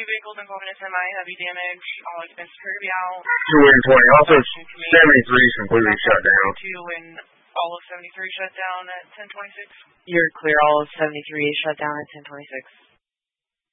vehicles involving a semi, heavy damage, all expenses per to be out. 220. Also, 73 is completely shut down. 2 and all of 73 shut down at 10:26. You're clear. All of 73 is shut down at 10:26.